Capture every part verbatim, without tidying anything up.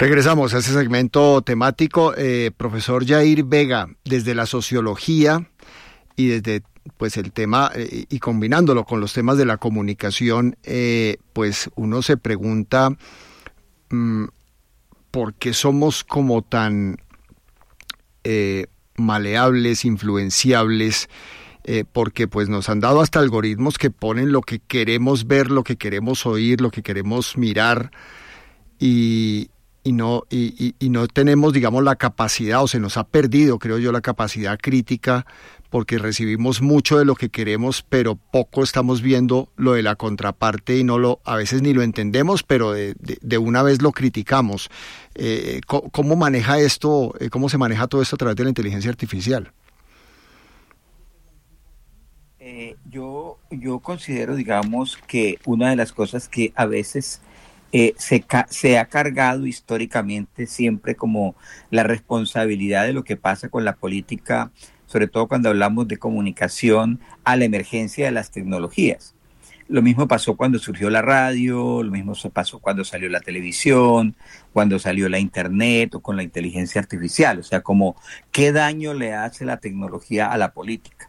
Regresamos a ese segmento temático. Eh, profesor Jair Vega, desde la sociología y desde pues el tema, eh, y combinándolo con los temas de la comunicación, eh, pues uno se pregunta mmm, por qué somos como tan eh, maleables, influenciables, eh, porque pues nos han dado hasta algoritmos que ponen lo que queremos ver, lo que queremos oír, lo que queremos mirar, y y no y, y, y no tenemos, digamos, la capacidad, o se nos ha perdido, creo yo, la capacidad crítica, porque recibimos mucho de lo que queremos, pero poco estamos viendo lo de la contraparte, y no lo a veces ni lo entendemos, pero de, de, de una vez lo criticamos. Eh, ¿cómo, ¿Cómo maneja esto, eh, cómo se maneja todo esto a través de la inteligencia artificial? Eh, yo, yo considero, digamos, que una de las cosas que a veces Eh, se, ca- se ha cargado históricamente siempre como la responsabilidad de lo que pasa con la política, sobre todo cuando hablamos de comunicación, a la emergencia de las tecnologías. Lo mismo pasó cuando surgió la radio, lo mismo pasó cuando salió la televisión, cuando salió la internet o con la inteligencia artificial. O sea, como qué daño le hace la tecnología a la política.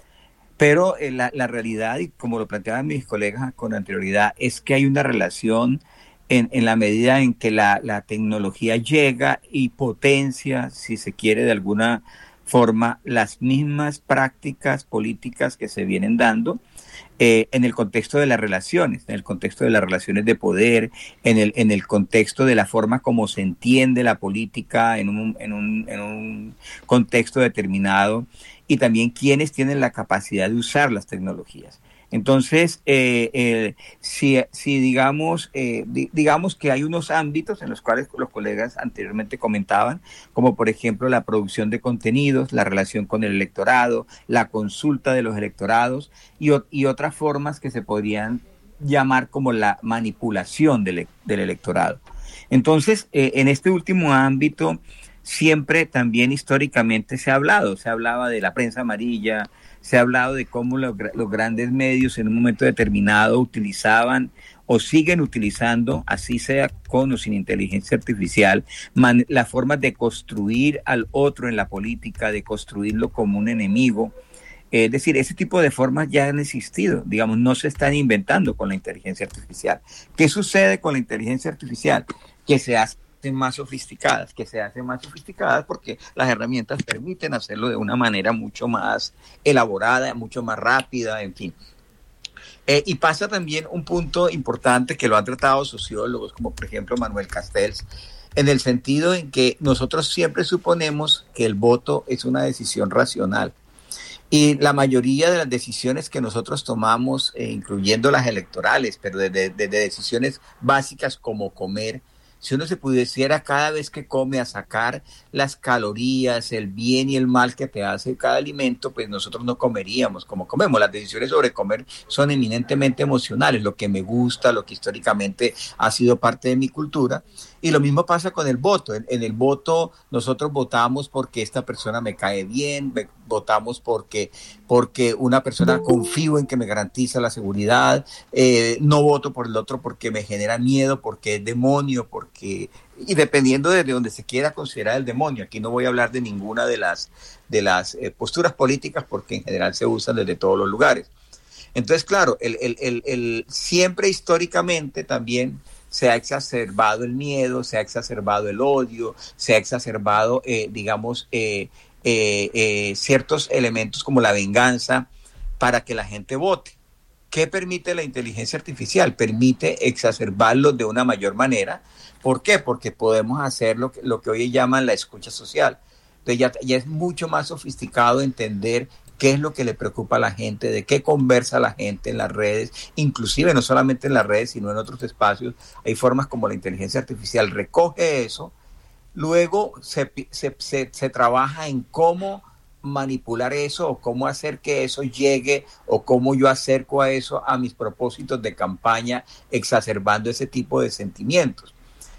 Pero eh, la, la realidad, y como lo planteaban mis colegas con anterioridad, es que hay una relación en, en la medida en que la, la tecnología llega y potencia, si se quiere de alguna forma, las mismas prácticas políticas que se vienen dando eh, en el contexto de las relaciones, en el contexto de las relaciones de poder, en el, en el contexto de la forma como se entiende la política en un, en un, en un contexto determinado, y también quienes tienen la capacidad de usar las tecnologías. Entonces, eh, eh, si, si digamos, eh, di, digamos que hay unos ámbitos en los cuales los colegas anteriormente comentaban, como por ejemplo la producción de contenidos, la relación con el electorado, la consulta de los electorados y, y otras formas que se podrían llamar como la manipulación del, del electorado. Entonces, eh, en este último ámbito, siempre también históricamente se ha hablado, se hablaba de la prensa amarilla, se ha hablado de cómo los, los grandes medios en un momento determinado utilizaban o siguen utilizando, así sea con o sin inteligencia artificial, man, las formas de construir al otro en la política, de construirlo como un enemigo. Es decir, ese tipo de formas ya han existido, digamos, no se están inventando con la inteligencia artificial. ¿Qué sucede con la inteligencia artificial? Que se hace más sofisticadas, que se hacen más sofisticadas porque las herramientas permiten hacerlo de una manera mucho más elaborada, mucho más rápida, en fin. Eh, y pasa también un punto importante que lo han tratado sociólogos, como por ejemplo Manuel Castells, en el sentido en que nosotros siempre suponemos que el voto es una decisión racional. Y la mayoría de las decisiones que nosotros tomamos, eh, incluyendo las electorales, pero de, de, de decisiones básicas como comer, si uno se pudiera cada vez que come a sacar las calorías, el bien y el mal que te hace cada alimento, pues nosotros no comeríamos como comemos. Las decisiones sobre comer son eminentemente emocionales, lo que me gusta, lo que históricamente ha sido parte de mi cultura. Y lo mismo pasa con el voto. En, en el voto nosotros votamos porque esta persona me cae bien, me, votamos porque, porque una persona confío en que me garantiza la seguridad, eh, no voto por el otro porque me genera miedo, porque es demonio, porque... y dependiendo de donde se quiera considerar el demonio. Aquí no voy a hablar de ninguna de las, de las eh, posturas políticas porque en general se usan desde todos los lugares. Entonces, claro, el, el, el, el, siempre históricamente también se ha exacerbado el miedo, se ha exacerbado el odio, se ha exacerbado, eh, digamos, eh, eh, eh, ciertos elementos como la venganza para que la gente vote. ¿Qué permite la inteligencia artificial? Permite exacerbarlo de una mayor manera. ¿Por qué? Porque podemos hacer lo que, lo que hoy llaman la escucha social. Entonces ya, ya es mucho más sofisticado entender qué es lo que le preocupa a la gente, de qué conversa la gente en las redes, inclusive no solamente en las redes, sino en otros espacios. Hay formas como la inteligencia artificial recoge eso, luego se, se, se, se trabaja en cómo manipular eso o cómo hacer que eso llegue o cómo yo acerco a eso a mis propósitos de campaña, exacerbando ese tipo de sentimientos.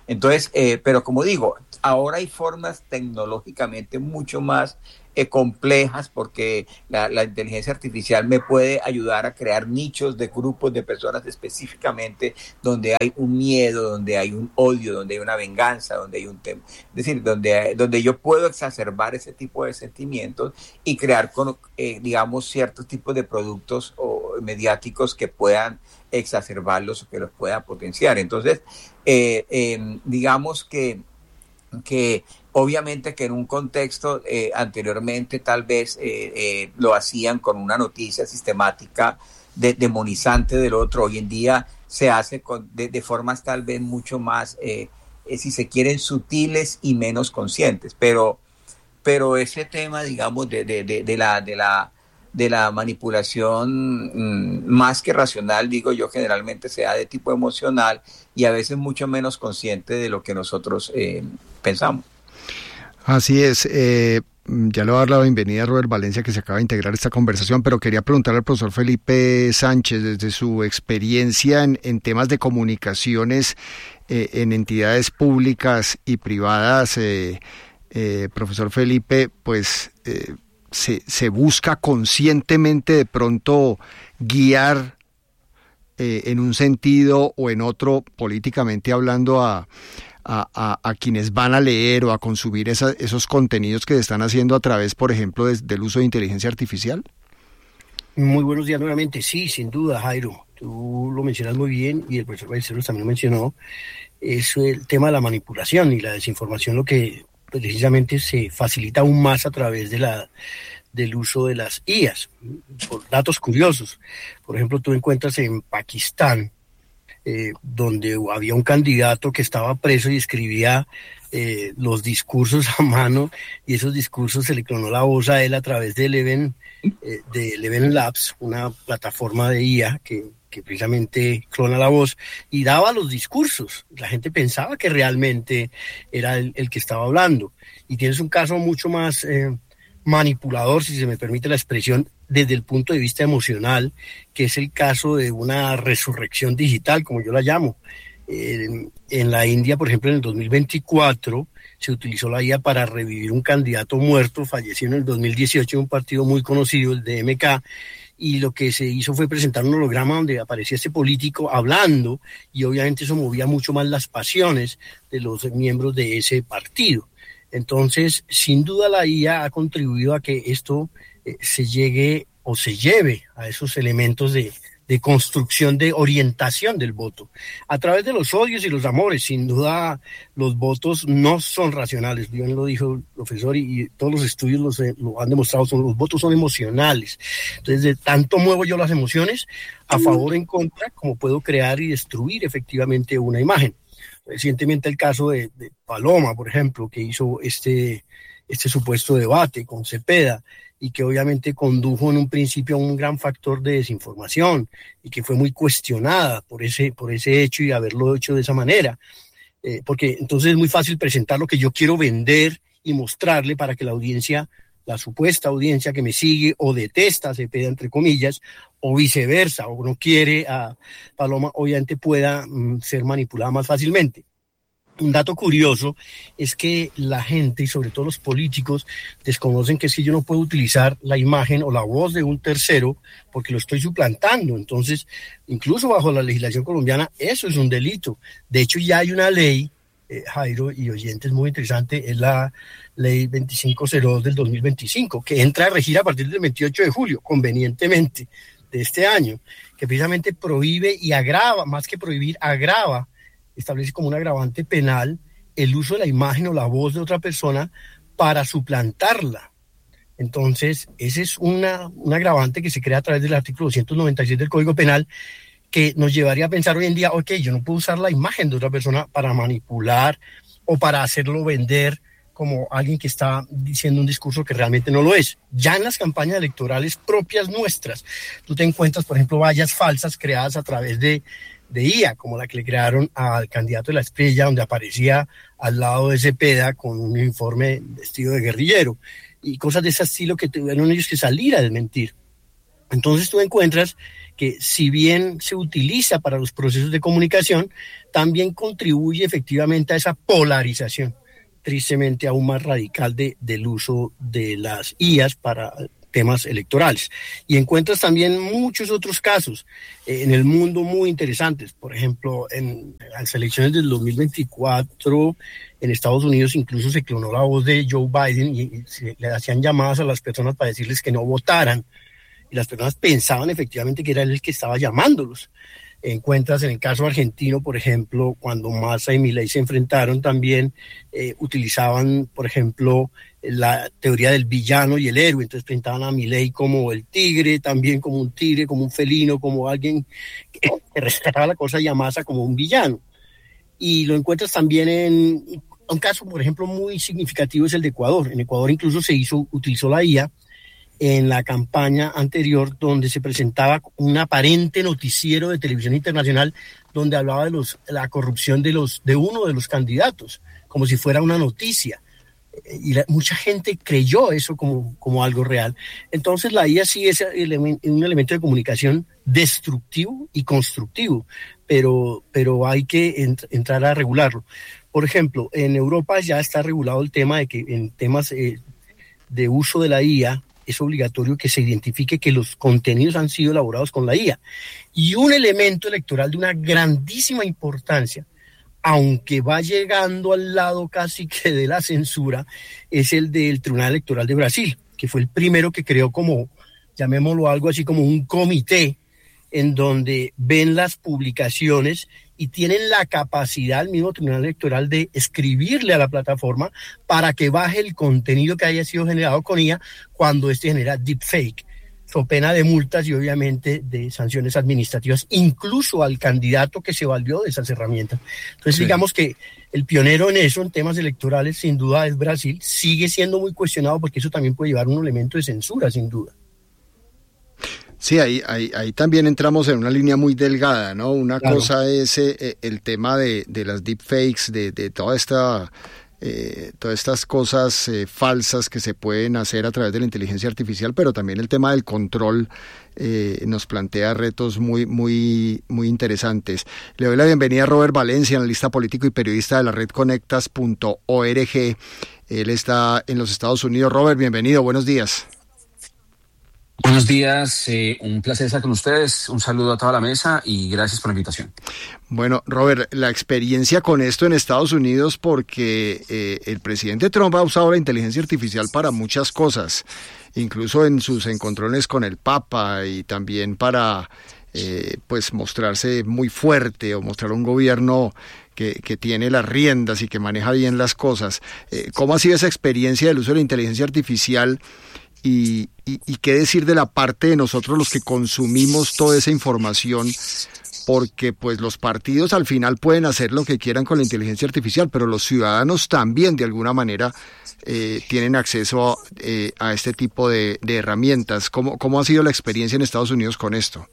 Entonces, eh, pero como digo, ahora hay formas tecnológicamente mucho más eh, complejas, porque la, la inteligencia artificial me puede ayudar a crear nichos de grupos de personas específicamente donde hay un miedo, donde hay un odio, donde hay una venganza, donde hay un tema, es decir, donde, donde yo puedo exacerbar ese tipo de sentimientos y crear, con, eh, digamos, ciertos tipos de productos o mediáticos que puedan exacerbarlos o que los puedan potenciar. Entonces, eh, eh, digamos que que obviamente que en un contexto eh, anteriormente tal vez eh, eh, lo hacían con una noticia sistemática de, demonizante del otro, hoy en día se hace con, de, de formas tal vez mucho más, eh, eh, si se quieren, sutiles y menos conscientes, pero, pero ese tema, digamos, de, de, de, de la... De la de la manipulación mmm, más que racional, digo yo, generalmente se da de tipo emocional y a veces mucho menos consciente de lo que nosotros eh, pensamos. Así es. Eh, ya le voy a dar la bienvenida a Robert Valencia, que se acaba de integrar a esta conversación, pero quería preguntarle al profesor Felipe Sánchez, desde su experiencia en, en temas de comunicaciones eh, en entidades públicas y privadas, eh, eh, profesor Felipe, pues... Eh, Se, se busca conscientemente de pronto guiar eh, en un sentido o en otro, políticamente hablando, a, a, a, a quienes van a leer o a consumir esa, esos contenidos que se están haciendo a través, por ejemplo, de, del uso de inteligencia artificial? Muy buenos días nuevamente. Sí, sin duda, Jairo. Tú lo mencionas muy bien y el profesor Ballesteros también lo mencionó. Es el tema de la manipulación y la desinformación, lo que precisamente se facilita aún más a través de la del uso de las I As. Por datos curiosos, por ejemplo, tú encuentras en Pakistán, eh, donde había un candidato que estaba preso y escribía eh, los discursos a mano, y esos discursos se le clonó la voz a él a través de Eleven, eh, de Eleven Labs, una plataforma de I A que que precisamente clona la voz, y daba los discursos. La gente pensaba que realmente era el, el que estaba hablando. Y tienes un caso mucho más eh, manipulador, si se me permite la expresión, desde el punto de vista emocional, que es el caso de una resurrección digital, como yo la llamo. Eh, en la India, por ejemplo, en el dos mil veinticuatro, se utilizó la I A para revivir un candidato muerto, fallecido en el dos mil dieciocho en un partido muy conocido, el D M K, y lo que se hizo fue presentar un holograma donde aparecía este político hablando, y obviamente eso movía mucho más las pasiones de los miembros de ese partido. Entonces, sin duda la I A ha contribuido a que esto eh, se llegue o se lleve a esos elementos de, de construcción, de orientación del voto, a través de los odios y los amores. Sin duda, los votos no son racionales, bien lo dijo el profesor, y, y todos los estudios los, lo han demostrado, son, los votos son emocionales. Entonces, de tanto muevo yo las emociones, a favor o en contra, como puedo crear y destruir efectivamente una imagen. Recientemente el caso de, de Paloma, por ejemplo, que hizo este, este supuesto debate con Cepeda, y que obviamente condujo en un principio a un gran factor de desinformación y que fue muy cuestionada por ese, por ese hecho y haberlo hecho de esa manera. Eh, porque entonces es muy fácil presentar lo que yo quiero vender y mostrarle para que la audiencia, la supuesta audiencia que me sigue o detesta a Cepeda, entre comillas, o viceversa, o no quiere a Paloma, obviamente pueda mm, ser manipulada más fácilmente. Un dato curioso es que la gente, y sobre todo los políticos, desconocen que si yo no puedo utilizar la imagen o la voz de un tercero porque lo estoy suplantando. Entonces, incluso bajo la legislación colombiana, eso es un delito. De hecho, ya hay una ley, eh, Jairo y oyentes, muy interesante, es la ley veinticinco cero dos del dos mil veinticinco, que entra a regir a partir del veintiocho de julio, convenientemente, de este año, que precisamente prohíbe y agrava, más que prohibir, agrava, establece como un agravante penal el uso de la imagen o la voz de otra persona para suplantarla. Entonces, ese es una, un agravante que se crea a través del artículo doscientos noventa y seis del Código Penal, que nos llevaría a pensar hoy en día, ok, yo no puedo usar la imagen de otra persona para manipular o para hacerlo vender como alguien que está diciendo un discurso que realmente no lo es. Ya en las campañas electorales propias nuestras, tú te encuentras, por ejemplo, vallas falsas creadas a través de de I A, como la que le crearon al candidato de la Estrella, donde aparecía al lado de Cepeda con un uniforme vestido de guerrillero, y cosas de ese estilo que tuvieron ellos que salir a desmentir. Entonces tú encuentras que si bien se utiliza para los procesos de comunicación, también contribuye efectivamente a esa polarización, tristemente aún más radical de, del uso de las I As para temas electorales. Y encuentras también muchos otros casos eh, en el mundo muy interesantes. Por ejemplo, en las elecciones del dos mil veinticuatro en Estados Unidos incluso se clonó la voz de Joe Biden y, y se le hacían llamadas a las personas para decirles que no votaran. Y las personas pensaban efectivamente que era él el que estaba llamándolos. Encuentras en el caso argentino, por ejemplo, cuando Massa y Milei se enfrentaron también, eh, utilizaban, por ejemplo, la teoría del villano y el héroe. Entonces presentaban a Milei como el tigre, también como un tigre, como un felino, como alguien que rescataba la cosa, y a Massa como un villano. Y lo encuentras también en un caso, por ejemplo, muy significativo, es el de Ecuador. En Ecuador incluso se hizo, utilizó la I A en la campaña anterior, donde se presentaba un aparente noticiero de televisión internacional donde hablaba de los, la corrupción de, los, de uno de los candidatos, como si fuera una noticia. Y la, mucha gente creyó eso como, como algo real. Entonces la I A sí es un elemento de comunicación destructivo y constructivo, pero, pero hay que ent- entrar a regularlo. Por ejemplo, en Europa ya está regulado el tema de que en temas eh, de uso de la I A es obligatorio que se identifique que los contenidos han sido elaborados con la I A. Y un elemento electoral de una grandísima importancia, aunque va llegando al lado casi que de la censura, es el del Tribunal Electoral de Brasil, que fue el primero que creó como, llamémoslo algo así como un comité, en donde ven las publicaciones y tienen la capacidad, el mismo Tribunal Electoral, de escribirle a la plataforma para que baje el contenido que haya sido generado con I A cuando este genera deepfake, so pena de multas y obviamente de sanciones administrativas, incluso al candidato que se valió de esas herramientas. Entonces, sí, digamos que el pionero en eso, en temas electorales, sin duda es Brasil. Sigue siendo muy cuestionado porque eso también puede llevar un elemento de censura, sin duda. Sí, ahí, ahí, ahí también entramos en una línea muy delgada, ¿no? Una Claro. cosa es eh, el tema de, de las deepfakes, de, de toda esta, eh, todas estas cosas eh, falsas que se pueden hacer a través de la inteligencia artificial, pero también el tema del control eh, nos plantea retos muy, muy, muy interesantes. Le doy la bienvenida a Robert Valencia, analista político y periodista de la red conectas punto org. Él está en los Estados Unidos. Robert, bienvenido, buenos días. Buenos días, eh, un placer estar con ustedes, un saludo a toda la mesa y gracias por la invitación. Bueno, Robert, la experiencia con esto en Estados Unidos, porque eh, el presidente Trump ha usado la inteligencia artificial para muchas cosas, incluso en sus encontrones con el Papa y también para eh, pues mostrarse muy fuerte o mostrar un gobierno que, que tiene las riendas y que maneja bien las cosas. Eh, ¿Cómo ha sido esa experiencia del uso de la inteligencia artificial? Y, y, y qué decir de la parte de nosotros los que consumimos toda esa información, porque pues los partidos al final pueden hacer lo que quieran con la inteligencia artificial, pero los ciudadanos también de alguna manera eh, tienen acceso eh, a este tipo de, de herramientas. ¿Cómo, ¿Cómo ha sido la experiencia en Estados Unidos con esto?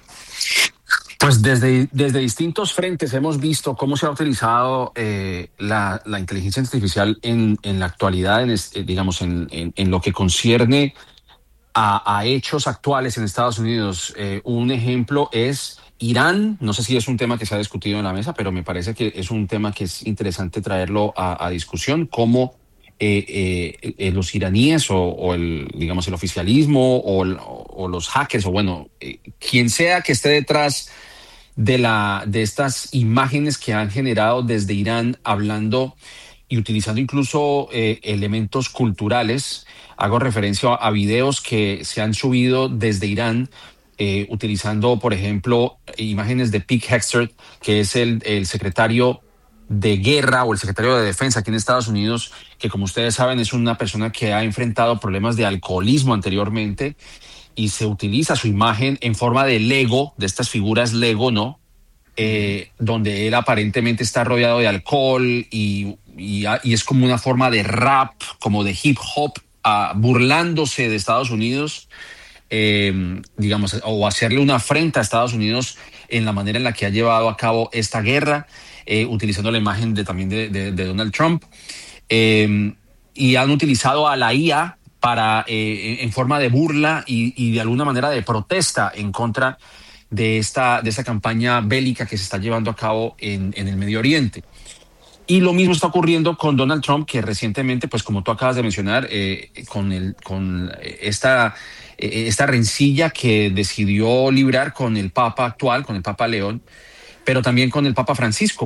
Pues desde, desde distintos frentes hemos visto cómo se ha utilizado eh, la, la inteligencia artificial en, en la actualidad, en, eh, digamos, en, en, en lo que concierne a, a hechos actuales en Estados Unidos. Eh, un ejemplo es Irán. No sé si es un tema que se ha discutido en la mesa, pero me parece que es un tema que es interesante traerlo a, a discusión, cómo eh, eh, eh, los iraníes o, o el, digamos, el oficialismo o, el, o los hackers o bueno, eh, quien sea que esté detrás de, la, de estas imágenes que han generado desde Irán, hablando y utilizando incluso eh, elementos culturales. Hago referencia a, a videos que se han subido desde Irán, eh, utilizando, por ejemplo, imágenes de Pete Hegseth, que es el, el secretario de guerra o el secretario de defensa aquí en Estados Unidos, que como ustedes saben es una persona que ha enfrentado problemas de alcoholismo anteriormente, y se utiliza su imagen en forma de Lego, de estas figuras Lego, ¿no? Eh, donde él aparentemente está rodeado de alcohol y, y, y es como una forma de rap, como de hip hop, uh, burlándose de Estados Unidos, eh, digamos, o hacerle una afrenta a Estados Unidos en la manera en la que ha llevado a cabo esta guerra, eh, utilizando la imagen de, también de, de, de Donald Trump. Eh, y han utilizado a la I A para, eh, en forma de burla y, y de alguna manera de protesta en contra de esta, de esta campaña bélica que se está llevando a cabo en, en el Medio Oriente. Y lo mismo está ocurriendo con Donald Trump, que recientemente, pues como tú acabas de mencionar, eh, con, el, con esta, eh, esta rencilla que decidió librar con el Papa actual, con el Papa León, pero también con el Papa Francisco,